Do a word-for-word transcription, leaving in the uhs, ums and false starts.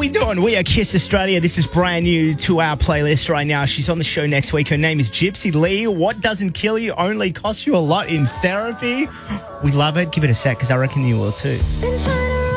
we doing? We are Kiss Australia. This is brand new to our playlist right now. She's on the show next week. Her name is Gypsy Lee. What doesn't kill you only costs you a lot in therapy. We love it. Give it a sec because I reckon you will too.